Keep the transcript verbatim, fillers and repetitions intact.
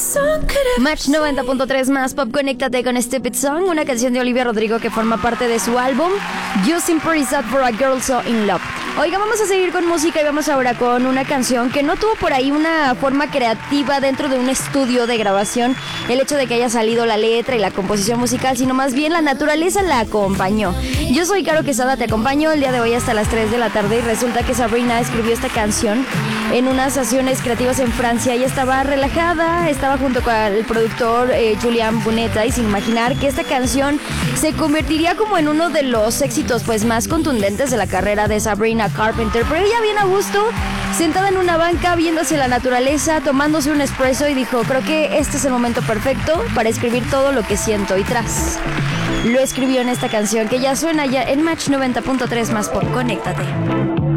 Match noventa punto tres más pop, conéctate con Stupid Song, una canción de Olivia Rodrigo que forma parte de su álbum You Seem Pretty Sad for a Girl So In Love. Oiga, vamos a seguir con música y vamos ahora con una canción que no tuvo por ahí una forma creativa dentro de un estudio de grabación, el hecho de que haya salido la letra y la composición musical, sino más bien la naturaleza la acompañó. Yo soy Caro Quesada, te acompaño el día de hoy hasta las tres de la tarde y resulta que Sabrina escribió esta canción en unas sesiones creativas en Francia. Ella estaba relajada, estaba junto con el productor eh, Julian Bunetta y sin imaginar que esta canción se convertiría como en uno de los éxitos pues más contundentes de la carrera de Sabrina Carpenter, pero ella bien a gusto, sentada en una banca, viéndose la naturaleza, tomándose un espresso y dijo, creo que este es el momento perfecto para escribir todo lo que siento y tras. Lo escribió en esta canción que ya suena ya en Match noventa punto tres más por Conéctate.